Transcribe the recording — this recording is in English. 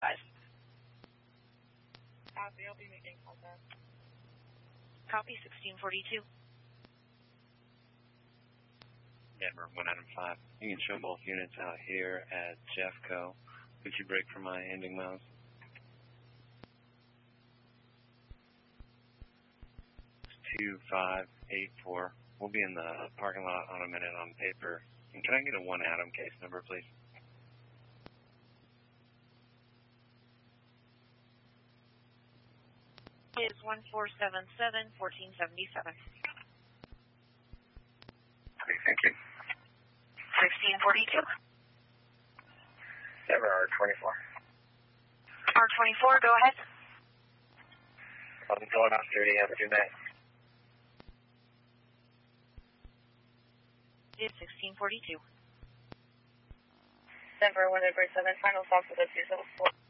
Copy, I'll be making contact. Copy, 1642. Denver, 1 Adam 5. You can show both units out here at Jeffco. Could you break for my ending mouse? It's 2584. We'll be in the parking lot on a minute on paper. And can I get a 1 Adam case number, please? Is 1477 1477. Thank you. 1642. Denver, R24. R24, go ahead. I'm going off duty. Have a good night. Is 1642. Denver, 187, final stop for the 274.